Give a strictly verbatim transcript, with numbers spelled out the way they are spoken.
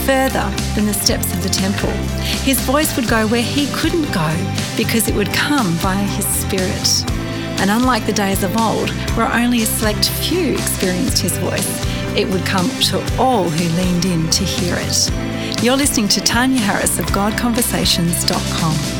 further than the steps of the temple. His voice would go where he couldn't go because it would come via his Spirit. And unlike the days of old, where only a select few experienced his voice, it would come to all who leaned in to hear it. You're listening to Tanya Harris of God Conversations dot com.